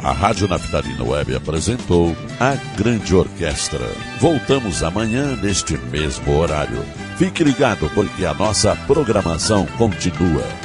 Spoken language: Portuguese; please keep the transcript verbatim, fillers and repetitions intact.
A Rádio Naftalina Web apresentou A Grande Orquestra. Voltamos amanhã neste mesmo horário. Fique ligado porque a nossa programação continua.